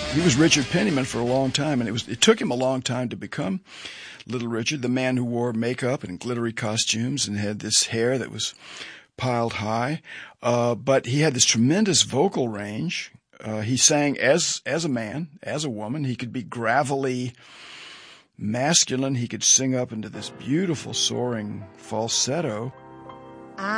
He was Richard Penniman for a long time, and it took him a long time to become Little Richard, the man who wore makeup and glittery costumes and had this hair that was piled high. But he had this tremendous vocal range. He sang as a man, as a woman. He could be gravelly, masculine. He could sing up into this beautiful soaring falsetto.